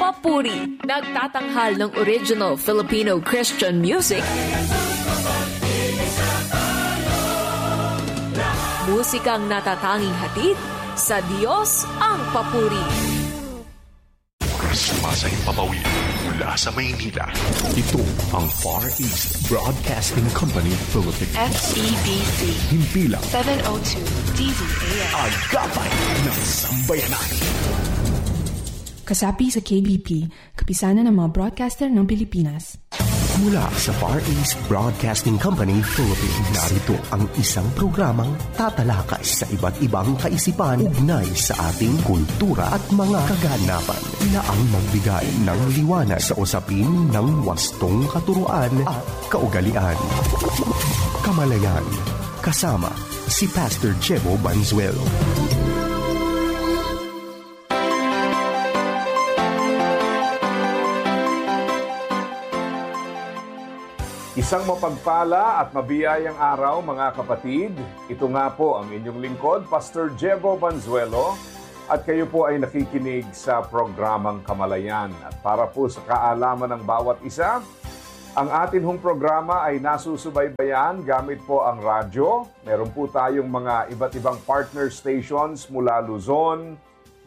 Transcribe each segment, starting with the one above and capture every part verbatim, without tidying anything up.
Papuri, nagtatanghal ng original Filipino Christian music, musikang natatanging hatid sa Diyos ang papuri. Sumasayang papawid mula sa Maynila. Ito ang Far East Broadcasting Company Philippines. F E B C. Himpilang seven oh two D Z A S. Agapay ng Sambayanan. Kasapi sa K B P, kapisanan ng mga broadcaster ng Pilipinas. Mula sa Far East Broadcasting Company Philippines, narito ang isang programang tatalakay sa iba't ibang kaisipan ugnay sa ating kultura at mga kaganapan na ang magbigay ng liwanag sa usapin ng wastong katuruan at kaugalian. Kamalayan, kasama si Pastor Jebo Banzuelo. Isang mapagpala at mabiyayang araw mga kapatid. Ito nga po ang inyong lingkod, Pastor Jebo Banzuelo, at kayo po ay nakikinig sa programang Kamalayan. At para po sa kaalaman ng bawat isa, ang atin hong programa ay nasusubaybayan gamit po ang radyo. Meron po tayong mga iba't ibang partner stations mula Luzon,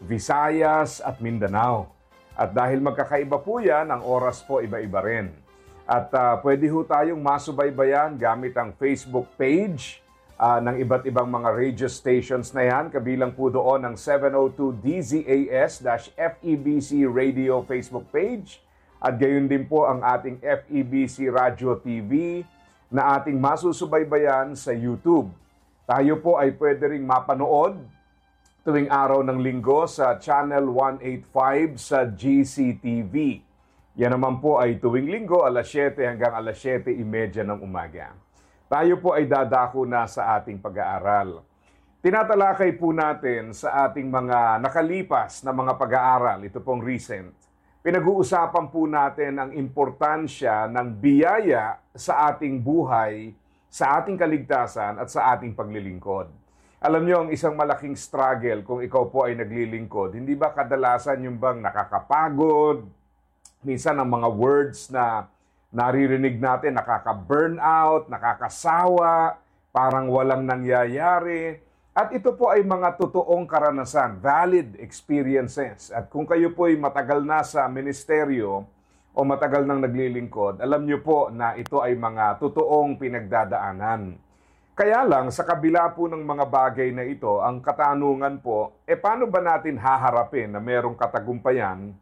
Visayas at Mindanao. At dahil magkakaiba po yan, ang oras po iba-iba rin. At uh, pwede ho tayong masubaybayan gamit ang Facebook page uh, ng iba't ibang mga radio stations na yan. Kabilang po doon ang seven oh two D Z A S-F E B C Radio Facebook page. At gayon din po ang ating F E B C Radio T V na ating masusubaybayan sa YouTube. Tayo po ay pwede ring mapanood tuwing araw ng linggo sa Channel one eighty-five sa G C T V. Yan naman po ay tuwing linggo, alas siyete hanggang alas siyete trenta ng umaga. Tayo po ay dadako na sa ating pag-aaral. Tinatalakay po natin sa ating mga nakalipas na mga pag-aaral, ito pong recent. Pinag-uusapan po natin ang importansya ng biyaya sa ating buhay, sa ating kaligtasan at sa ating paglilingkod. Alam niyo, ang isang malaking struggle kung ikaw po ay naglilingkod, hindi ba kadalasan yung bang nakakapagod, minsan ang mga words na naririnig natin, nakaka-burnout, nakakasawa, parang walang nangyayari. At ito po ay mga totoong karanasan, valid experiences. At kung kayo po ay matagal na sa ministeryo o matagal nang naglilingkod, alam niyo po na ito ay mga totoong pinagdadaanan. Kaya lang, sa kabila po ng mga bagay na ito, ang katanungan po, e paano ba natin haharapin na merong katagumpayan?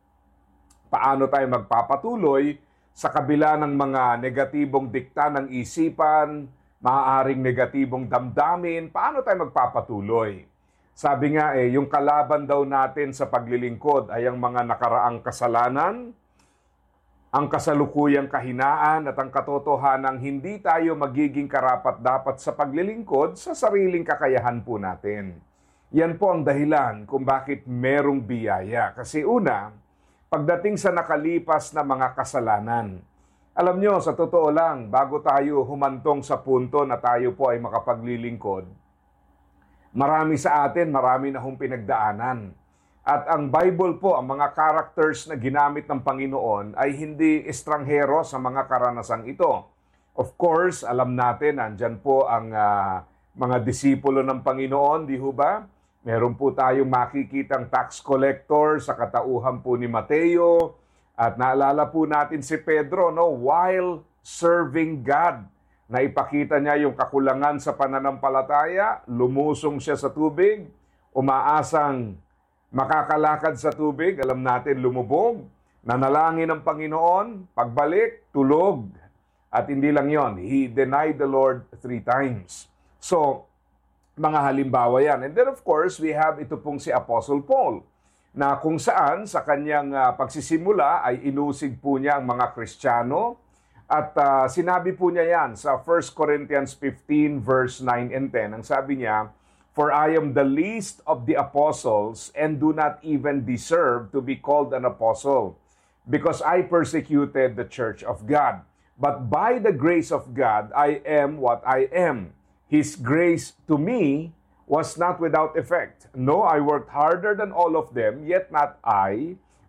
Paano tayo magpapatuloy sa kabila ng mga negatibong dikta ng isipan, maaaring negatibong damdamin, paano tayo magpapatuloy? Sabi nga eh, yung kalaban daw natin sa paglilingkod ay ang mga nakaraang kasalanan, ang kasalukuyang kahinaan at ang katotohanang hindi tayo magiging karapat-dapat sa paglilingkod sa sariling kakayahan po natin. Yan po ang dahilan kung bakit merong biyaya. Kasi una, pagdating sa nakalipas na mga kasalanan. Alam nyo, sa totoo lang, bago tayo humantong sa punto na tayo po ay makapaglilingkod, marami sa atin, marami na hong pinagdaanan. At ang Bible po, ang mga characters na ginamit ng Panginoon ay hindi estranghero sa mga karanasang ito. Of course, alam natin, andyan po ang uh, mga disipulo ng Panginoon, di ho ba? Meron po tayong makikitang tax collector sa katauhan po ni Mateo. At naalala po natin si Pedro, no, while serving God. Naipakita niya yung kakulangan sa pananampalataya, lumusong siya sa tubig, umaasang makakalakad sa tubig, alam natin lumubog, nanalangin ng Panginoon, pagbalik, tulog. At hindi lang yon, he denied the Lord three times. So, mga halimbawa yan. And then of course, we have ito pong si Apostle Paul, na kung saan sa kanyang uh, pagsisimula ay inusig po niya ang mga Kristiyano. At uh, sinabi po niya yan sa First Corinthians fifteen verse nine and ten. Ang sabi niya, "For I am the least of the apostles and do not even deserve to be called an apostle, because I persecuted the church of God. But by the grace of God, I am what I am. His grace to me was not without effect. No, I worked harder than all of them, yet not I,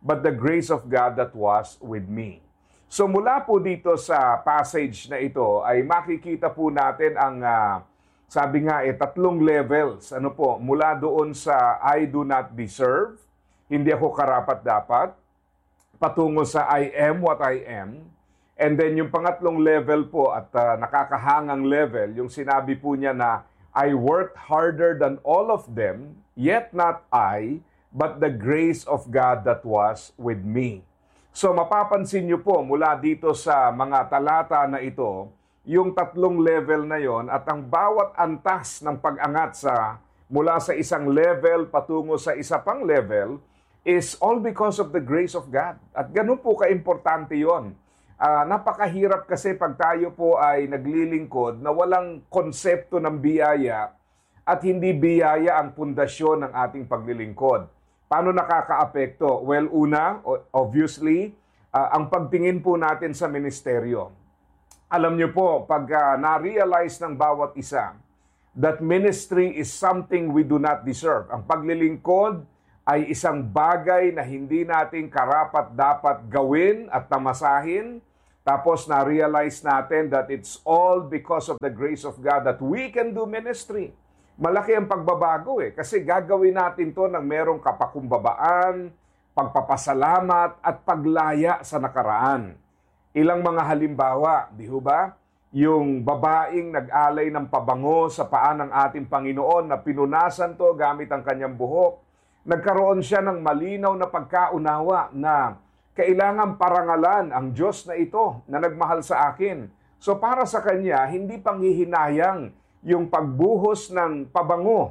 but the grace of God that was with me. So mula po dito sa passage na ito ay makikita po natin ang uh, sabi nga eh tatlong levels. Ano po? Mula doon sa I do not deserve, hindi ako karapat-dapat, patungo sa I am what I am. And then yung pangatlong level po at uh, nakakahangang level, yung sinabi po niya na I worked harder than all of them, yet not I, but the grace of God that was with me. So mapapansin niyo po mula dito sa mga talata na ito, yung tatlong level na yon at ang bawat antas ng pag-angat sa mula sa isang level patungo sa isa pang level is all because of the grace of God. At ganun po ka-importante yon. Uh, napakahirap kasi pag tayo po ay naglilingkod na walang konsepto ng biyaya at hindi biyaya ang pundasyon ng ating paglilingkod. Paano nakakaapekto? Well, una, obviously, uh, ang pagtingin po natin sa ministeryo. Alam niyo po, pag uh, na-realize ng bawat isa that ministry is something we do not deserve. Ang paglilingkod ay isang bagay na hindi natin karapat-dapat gawin at tamasahin. Tapos na-realize natin that it's all because of the grace of God that we can do ministry. Malaki ang pagbabago eh. Kasi gagawin natin to ng merong kapakumbabaan, pagpapasalamat at paglaya sa nakaraan. Ilang mga halimbawa, di ho ba? Yung babaeng nag-alay ng pabango sa paa ng ating Panginoon na pinunasan to gamit ang kanyang buhok. Nagkaroon siya ng malinaw na pagkaunawa na kailangan parangalan ang Diyos na ito na nagmahal sa akin. So para sa kanya, hindi panghihinayang yung pagbuhos ng pabango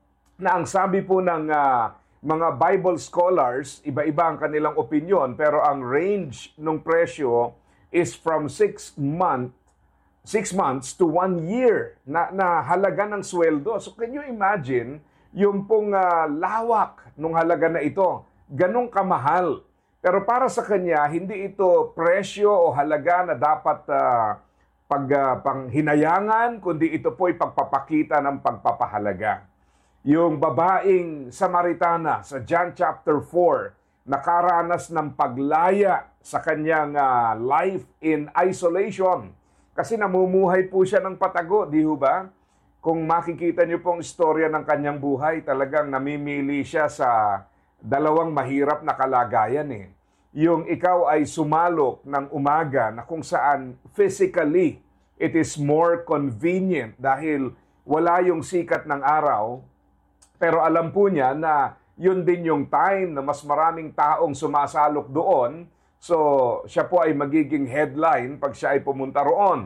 na ang sabi po ng uh, mga Bible scholars, iba-iba ang kanilang opinion, pero ang range ng presyo is from six month, six months to one year na, na halaga ng sweldo. So can you imagine yung pong uh, lawak ng halaga na ito? Ganong kamahal. Pero para sa kanya, hindi ito presyo o halaga na dapat uh, pag, uh, panghinayangan, kundi ito po'y pagpapakita ng pagpapahalaga. Yung babaeng Samaritana sa John chapter four, nakaranas ng paglaya sa kanyang uh, life in isolation. Kasi namumuhay po siya ng patago, di ho ba? Kung makikita niyo pong istorya ng kanyang buhay, talagang namimili siya sa dalawang mahirap na kalagayan eh. Yung ikaw ay sumalok ng umaga na kung saan physically it is more convenient dahil wala yung sikat ng araw, pero alam po niya na yun din yung time na mas maraming taong sumasalok doon, so siya po ay magiging headline pag siya ay pumunta roon.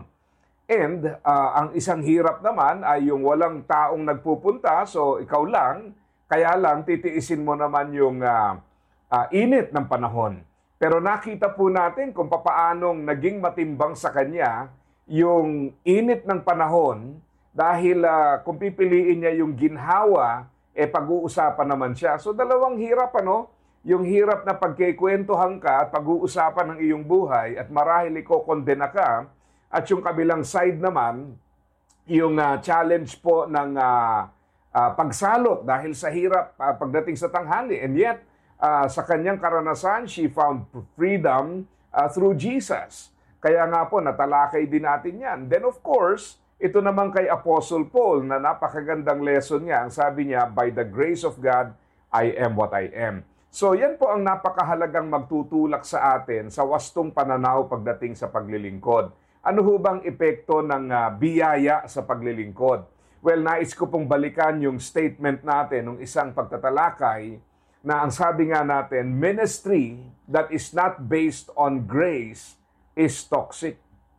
And uh, ang isang hirap naman ay yung walang taong nagpupunta, so ikaw lang, kaya lang titiisin mo naman yung uh, uh, init ng panahon. Pero nakita po natin kung papaanong naging matimbang sa kanya yung init ng panahon dahil uh, kung pipiliin niya yung ginhawa, eh pag-uusapan naman siya. So dalawang hirap ano, yung hirap na pagkikwentuhan ka at pag-uusapan ng iyong buhay at marahil ikokondena ka, at yung kabilang side naman, yung uh, challenge po ng uh, uh, pagsalok dahil sa hirap uh, pagdating sa tanghali. And yet, uh, sa kanyang karanasan, she found freedom uh, through Jesus. Kaya nga po, natalakay din natin yan. Then of course, ito naman kay Apostle Paul na napakagandang lesson niya. Ang sabi niya, by the grace of God, I am what I am. So yan po ang napakahalagang magtutulak sa atin sa wastong pananaw pagdating sa paglilingkod. Ano ho bang epekto ng uh, biyaya sa paglilingkod? Well, nais ko pong balikan yung statement natin ng isang pagtatalakay na ang sabi nga natin, ministry that is not based on grace is toxic.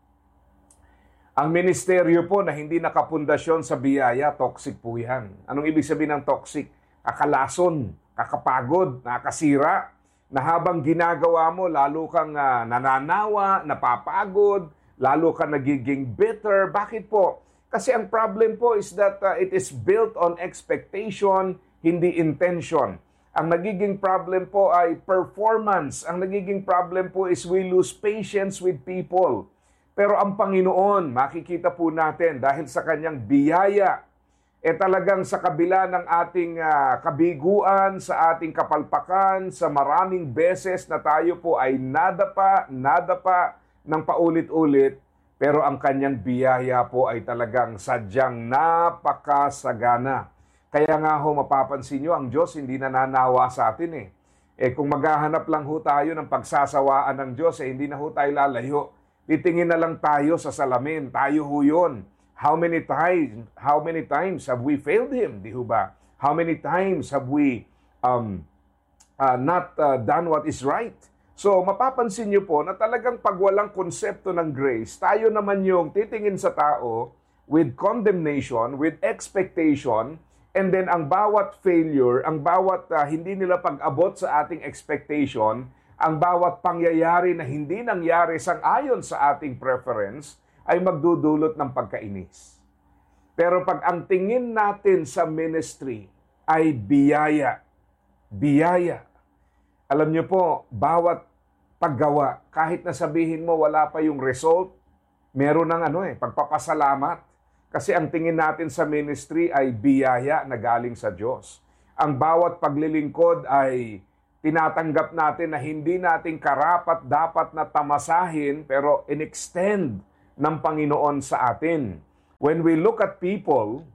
Ang ministeryo po na hindi nakapundasyon sa biyaya, toxic po yan. Anong ibig sabihin ng toxic? Kakalason, kakapagod, nakakasira, na habang ginagawa mo, lalo kang uh, nananawa, napapagod, lalo ka nagiging bitter. Bakit po? Kasi ang problem po is that uh, it is built on expectation, hindi intention. Ang nagiging problem po ay performance. Ang nagiging problem po is we lose patience with people. Pero ang Panginoon, makikita po natin dahil sa kanyang biyaya, eh talagang sa kabila ng ating uh, kabiguan, sa ating kapalpakan, sa maraming beses na tayo po ay nadapa, nadapa ng paulit-ulit, pero ang kanyang biyaya po ay talagang sadyang napakasagana. Kaya nga ho, mapapansin nyo, ang Diyos hindi nananawa sa atin eh. Eh kung maghahanap lang ho tayo ng pagsasawaan ng Diyos, eh hindi na ho tayo lalayo. Titingin na lang tayo sa salamin, tayo ho yun. How many times, how many times have we failed Him, di ho ba? How many times have we um, uh, not uh, done what is right? So, mapapansin niyo po na talagang pag walang konsepto ng grace, tayo naman yung titingin sa tao with condemnation, with expectation, and then ang bawat failure, ang bawat uh, hindi nila pag-abot sa ating expectation, ang bawat pangyayari na hindi nangyari sang-ayon sa ating preference, ay magdudulot ng pagkainis. Pero pag ang tingin natin sa ministry ay biyaya, biyaya. Alam niyo po, bawat paggawa, kahit na sabihin mo wala pa yung result, meron ng ano eh, pagpapasalamat. Kasi ang tingin natin sa ministry ay biyaya na galing sa Diyos. Ang bawat paglilingkod ay tinatanggap natin na hindi natin karapat dapat na tamasahin, pero in-extend ng Panginoon sa atin. When we look at people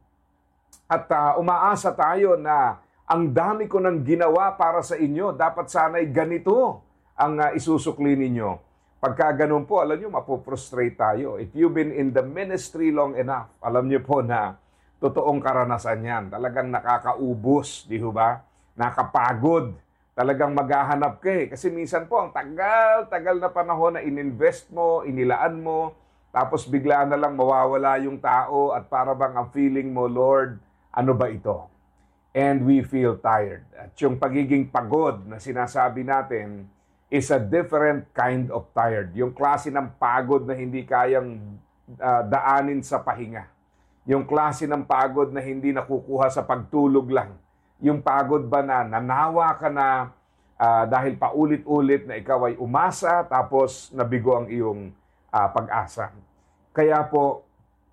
at uh, umaasa tayo na ang dami ko nang ginawa para sa inyo, dapat sana'y ganito ang uh, isusukli ninyo. Pagka ganun po, alam nyo, mapoprostrate tayo. If you've been in the ministry long enough, alam nyo po na totoong karanasan yan. Talagang nakakaubos, di ho ba? Nakapagod. Talagang maghahanap ka eh. Kasi minsan po, ang tagal-tagal na panahon na ininvest mo, inilaan mo, tapos bigla na lang mawawala yung tao at para bang ang feeling mo, Lord, ano ba ito? And we feel tired. At yung pagiging pagod na sinasabi natin is a different kind of tired. Yung klase ng pagod na hindi kayang uh, daanin sa pahinga. Yung klase ng pagod na hindi nakukuha sa pagtulog lang. Yung pagod ba na nanawa ka na uh, dahil paulit-ulit na ikaw ay umasa tapos nabigo ang iyong Uh, pag-asa. Kaya po,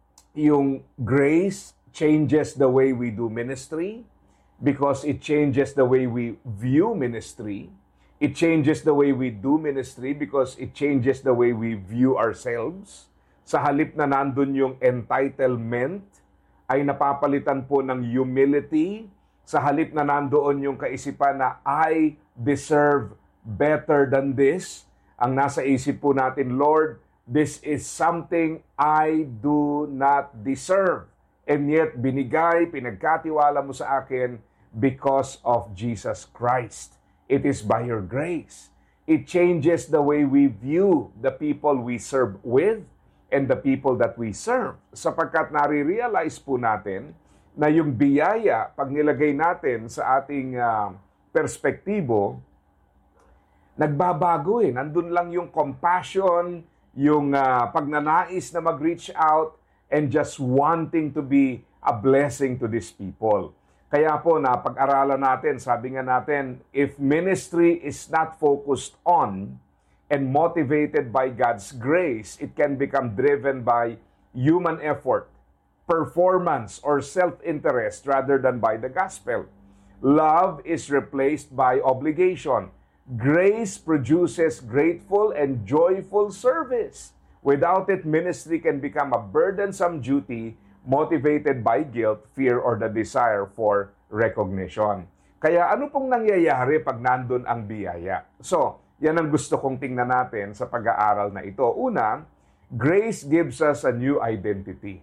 yung grace changes the way we do ministry because it changes the way we view ministry. It changes the way we do ministry because it changes the way we view ourselves. Sa halip na nandun yung entitlement, ay napapalitan po ng humility. Sa halip na nandoon yung kaisipan na I deserve better than this, ang nasa isip po natin, Lord, this is something I do not deserve. And yet, binigay, pinagkatiwala mo sa akin because of Jesus Christ. It is by your grace. It changes the way we view the people we serve with and the people that we serve. Sapagkat nare-realize po natin na yung biyaya, pag nilagay natin sa ating uh, perspektibo, nagbabago eh. Nandun lang yung compassion, yung uh, pagnanais na mag-reach out and just wanting to be a blessing to these people. Kaya po, na pag-aralan natin, sabi nga natin, if ministry is not focused on and motivated by God's grace, it can become driven by human effort, performance, or self-interest rather than by the gospel. Love is replaced by obligation. Grace produces grateful and joyful service. Without it, ministry can become a burdensome duty motivated by guilt, fear, or the desire for recognition. Kaya ano pong nangyayari pag nandun ang biyaya? So, yan ang gusto kong tingnan natin sa pag-aaral na ito. Una, grace gives us a new identity.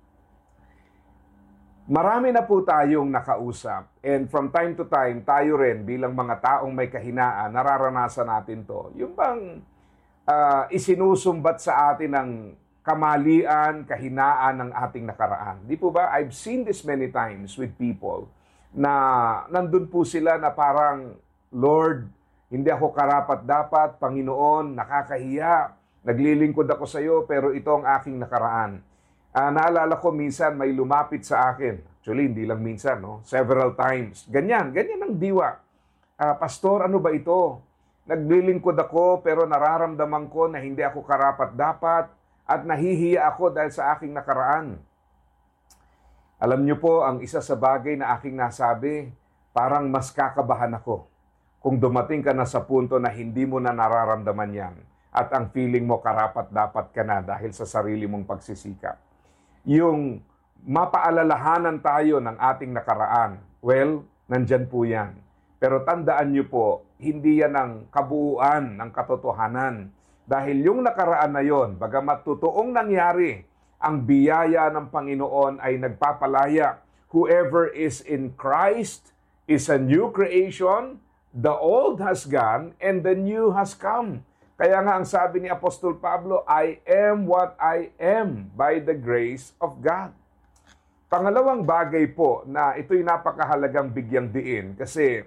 Marami na po tayong nakausap and from time to time, tayo rin bilang mga taong may kahinaan, nararanasan natin to. Yung bang uh, isinusumbat sa atin ng kamalian, kahinaan ng ating nakaraan. Di po ba? I've seen this many times with people na nandun po sila na parang, Lord, hindi ako karapat-dapat, Panginoon, nakakahiya, naglilingkod ako sa iyo pero ito ang aking nakaraan. Uh, naalala ko minsan may lumapit sa akin. Actually, hindi lang minsan, no? Several times. Ganyan, ganyan ang diwa. Uh, Pastor, ano ba ito? Naglilingkod ako pero nararamdaman ko na hindi ako karapat-dapat at nahihiya ako dahil sa aking nakaraan. Alam niyo po, ang isa sa bagay na aking nasabi, parang mas kakabahan ako kung dumating ka na sa punto na hindi mo na nararamdaman yan at ang feeling mo karapat-dapat ka na dahil sa sarili mong pagsisikap. Yung mapaalalahanan tayo ng ating nakaraan, well, nandyan po yan. Pero tandaan niyo po, hindi yan ang kabuuan ng katotohanan. Dahil yung nakaraan na yon, bagamat totoong nangyari, ang biyaya ng Panginoon ay nagpapalaya. Whoever is in Christ is a new creation, the old has gone, and the new has come. Kaya nga ang sabi ni Apostol Pablo, I am what I am by the grace of God. Pangalawang bagay po na ito'y napakahalagang bigyang diin kasi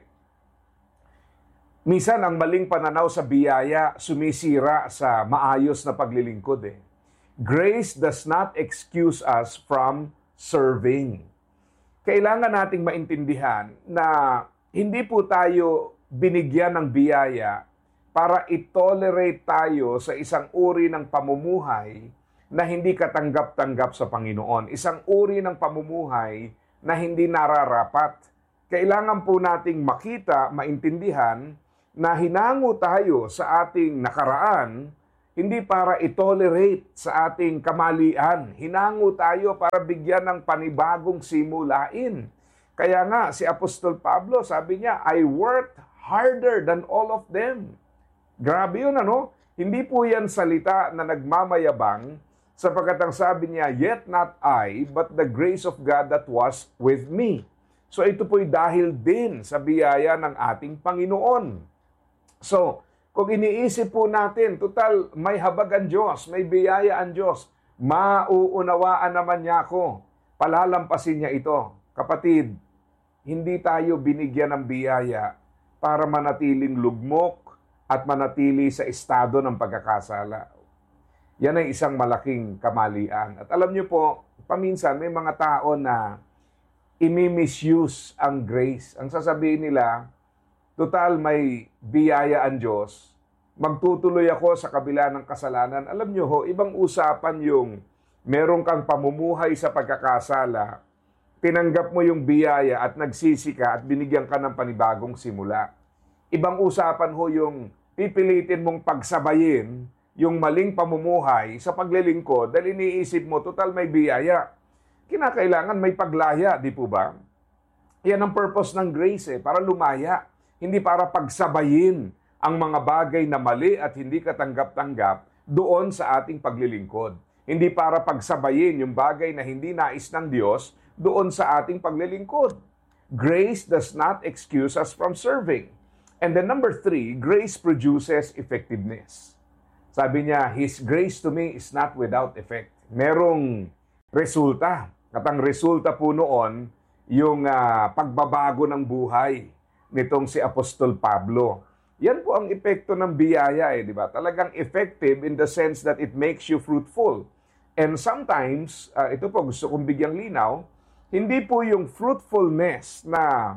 minsan ang maling pananaw sa biyaya sumisira sa maayos na paglilingkod eh. Grace does not excuse us from serving. Kailangan nating maintindihan na hindi po tayo binigyan ng biyaya para i-tolerate tayo sa isang uri ng pamumuhay na hindi katanggap-tanggap sa Panginoon. Isang uri ng pamumuhay na hindi nararapat. Kailangan po nating makita, maintindihan na hinango tayo sa ating nakaraan hindi para i-tolerate sa ating kamalian. Hinango tayo para bigyan ng panibagong simulain. Kaya nga, si Apostol Pablo, sabi niya, I worked harder than all of them. Grabe yun, ano? Hindi po yan salita na nagmamayabang sapagkat ang sabi niya, yet not I, but the grace of God that was with me. So ito po'y dahil din sa biyaya ng ating Panginoon. So, kung iniisip po natin, total, may habag ang Diyos, may biyaya ang Diyos, mauunawaan naman niya ako, palalampasin niya ito. Kapatid, hindi tayo binigyan ng biyaya para manatiling lugmok at manatili sa estado ng pagkakasala. Yan ay isang malaking kamalian. At alam niyo po, paminsan may mga tao na imi-misuse ang grace. Ang sasabihin nila, total may biyaya ang Diyos, magtutuloy ako sa kabila ng kasalanan. Alam niyo ho, ibang usapan yung meron kang pamumuhay sa pagkakasala, tinanggap mo yung biyaya at nagsisi ka at binigyan ka ng panibagong simula. Ibang usapan ho yung pipilitin mong pagsabayin yung maling pamumuhay sa paglilingkod dahil iniisip mo, total may biyaya. Kinakailangan may paglaya, di po ba? Yan ang purpose ng grace eh, para lumaya. Hindi para pagsabayin ang mga bagay na mali at hindi katanggap-tanggap doon sa ating paglilingkod. Hindi para pagsabayin yung bagay na hindi nais ng Diyos doon sa ating paglilingkod. Grace does not excuse us from serving. And then number three, grace produces effectiveness. Sabi niya, His grace to me is not without effect. Merong resulta. At ang resulta po noon, yung uh, pagbabago ng buhay nitong si Apostol Pablo. Yan po ang epekto ng biyaya eh, di ba? Talagang effective in the sense that it makes you fruitful. And sometimes, uh, ito po gusto kong bigyang linaw, hindi po yung fruitfulness na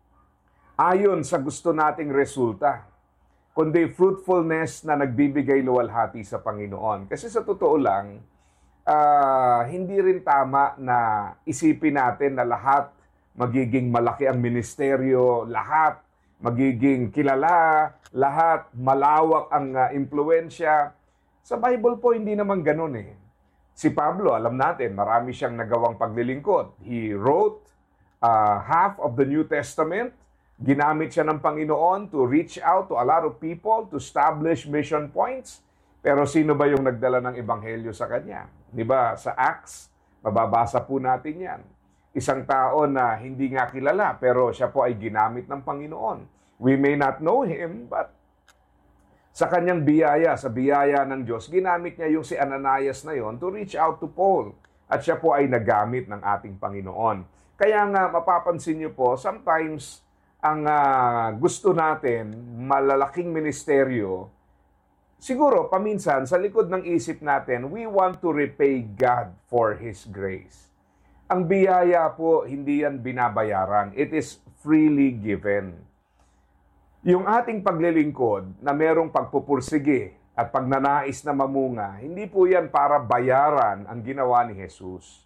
ayon sa gusto nating resulta, kundi fruitfulness na nagbibigay luwalhati sa Panginoon. Kasi sa totoo lang, uh, hindi rin tama na isipin natin na lahat magiging malaki ang ministeryo, lahat magiging kilala, lahat malawak ang uh, impluensya. Sa Bible po, hindi naman ganun eh. Si Pablo, alam natin, marami siyang nagawang paglilingkod. He wrote uh, half of the New Testament. Ginamit siya ng Panginoon to reach out to a lot of people, to establish mission points. Pero sino ba yung nagdala ng ebanghelyo sa kanya? Di ba, sa Acts, mababasa po natin yan. Isang tao na hindi nga kilala, pero siya po ay ginamit ng Panginoon. We may not know him, but sa kanyang biyaya, sa biyaya ng Diyos, ginamit niya yung si Ananias na yon to reach out to Paul. At siya po ay nagamit ng ating Panginoon. Kaya nga, mapapansin niyo po, sometimes, ang uh, gusto natin, malalaking ministeryo, siguro, paminsan, sa likod ng isip natin, we want to repay God for His grace. Ang biyaya po, hindi yan binabayaran. It is freely given. Yung ating paglilingkod na merong pagpupursige at pagnanais na mamunga, hindi po yan para bayaran ang ginawa ni Jesus.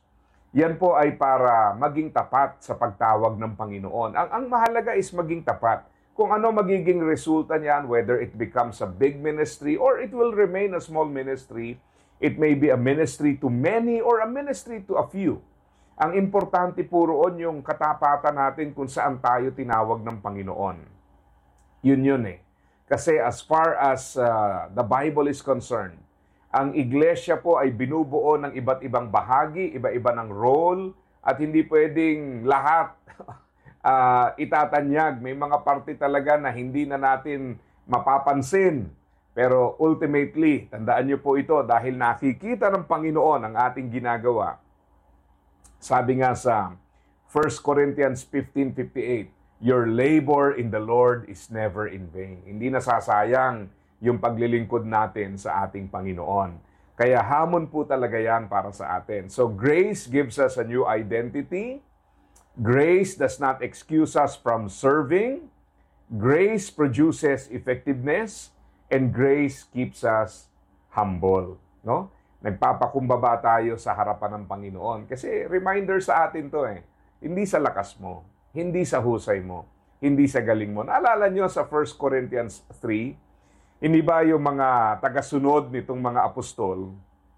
Yan po ay para maging tapat sa pagtawag ng Panginoon. Ang, ang mahalaga is maging tapat. Kung ano magiging resulta niyan, whether it becomes a big ministry or it will remain a small ministry, it may be a ministry to many or a ministry to a few. Ang importante po roon yung katapatan natin kung saan tayo tinawag ng Panginoon. Yun yun eh. Kasi as far as uh, the Bible is concerned, ang iglesia po ay binubuo ng iba't ibang bahagi, iba-iba ng role, at hindi pwedeng lahat uh, itatanyag. May mga parte talaga na hindi na natin mapapansin. Pero ultimately, tandaan niyo po ito, dahil nakikita ng Panginoon ang ating ginagawa. Sabi nga sa First Corinthians fifteen fifty-eight, your labor in the Lord is never in vain. Hindi nasasayang yung paglilingkod natin sa ating Panginoon. Kaya hamon po talaga yan para sa atin. So grace gives us a new identity. Grace does not excuse us from serving. Grace produces effectiveness. And grace keeps us humble. No? Nagpapakumbaba tayo sa harapan ng Panginoon. Kasi reminder sa atin to eh. Hindi sa lakas mo. Hindi sa husay mo. Hindi sa galing mo. Naalala nyo sa First Corinthians three, hindi ba yung mga tagasunod nitong mga apostol,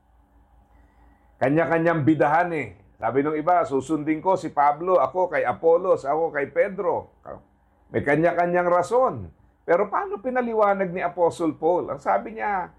kanya-kanyang bidahan eh. Sabi nung iba, susundin ko si Pablo, ako kay Apolos, ako kay Pedro. May kanya-kanyang rason. Pero paano pinaliwanag ni Apostle Paul? Ang sabi niya,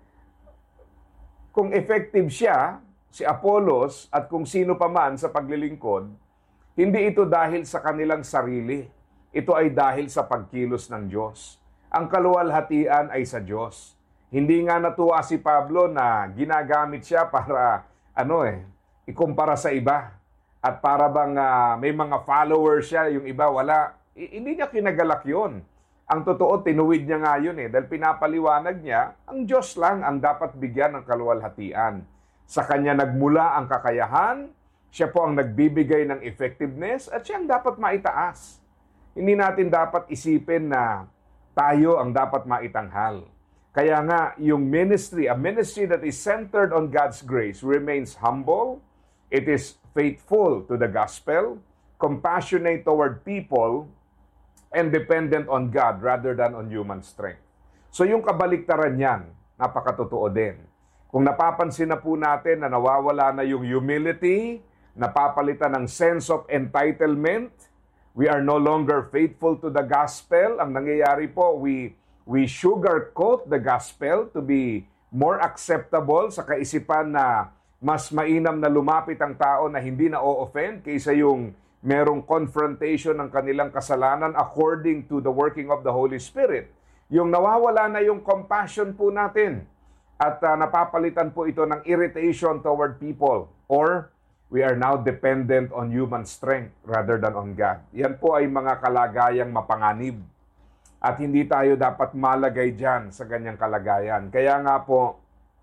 kung effective siya, si Apolos, at kung sino pa man sa paglilingkod, hindi ito dahil sa kanilang sarili. Ito ay dahil sa pagkilos ng Diyos. Ang kaluwalhatian ay sa Diyos. Hindi nga natuwa si Pablo na ginagamit siya para, ano eh, ikumpara sa iba. At para bang uh, may mga followers siya, yung iba wala. I- hindi niya kinagalak yun. Ang totoo, tinuwid niya nga yun eh. Dahil pinapaliwanag niya, ang Diyos lang ang dapat bigyan ng kaluwalhatian. Sa Kanya nagmula ang kakayahan, siya po ang nagbibigay ng effectiveness, at siya ang dapat maitaas. Hindi natin dapat isipin na tayo ang dapat maitanghal. Kaya nga, yung ministry, a ministry that is centered on God's grace, remains humble, it is faithful to the gospel, compassionate toward people, and dependent on God rather than on human strength. So yung kabaliktaran yan, napakatotoo din. Kung napapansin na po natin na nawawala na yung humility, napapalitan ng sense of entitlement, we are no longer faithful to the gospel. Ang nangyayari po, we, we sugarcoat the gospel to be more acceptable sa kaisipan na mas mainam na lumapit ang tao na hindi na o-offend kaysa yung merong confrontation ng kanilang kasalanan according to the working of the Holy Spirit. Yung nawawala na yung compassion po natin at uh, napapalitan po ito ng irritation toward people, or we are now dependent on human strength rather than on God. Yan po ay mga kalagayang mapanganib. At hindi tayo dapat malagay dyan sa ganyang kalagayan. Kaya nga po,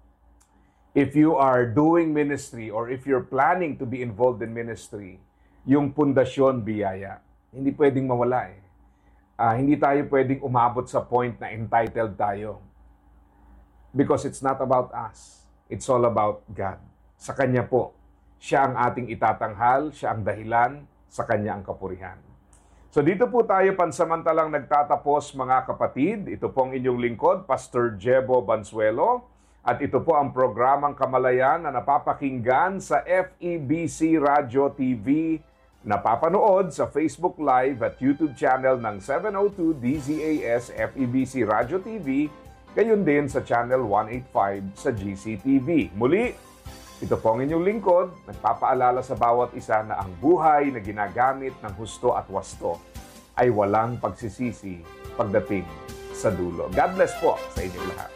if you are doing ministry or if you're planning to be involved in ministry, yung pundasyon biyaya. Hindi pwedeng mawala eh. Uh, hindi tayo pwedeng umabot sa point na entitled tayo. Because it's not about us. It's all about God. Sa Kanya po. Siya ang ating itatanghal, siya ang dahilan, sa Kanya ang kapurihan. So dito po tayo pansamantalang nagtatapos mga kapatid. Ito pong inyong lingkod, Pastor Jebo Banzuelo. At ito po ang programang Kamalayan na napapakinggan sa F E B C Radio T V, napapanood sa Facebook Live at YouTube channel ng seven oh two D Z A S F E B C Radio T V, gayon din sa channel one eighty-five sa G C T V. Muli, ito po ang inyong lingkod, nagpapaalala sa bawat isa na ang buhay na ginagamit ng husto at wasto ay walang pagsisisi pagdating sa dulo. God bless po sa inyong lahat.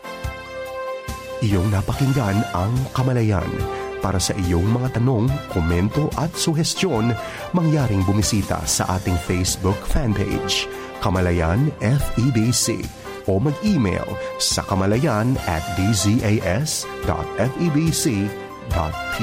Iyong napakinggan ang Kamalayan. Para sa iyong mga tanong, komento at suhestyon, mangyaring bumisita sa ating Facebook fanpage, Kamalayan F E B C, o mag-email sa kamalayan at d z a s dot f e b c dot p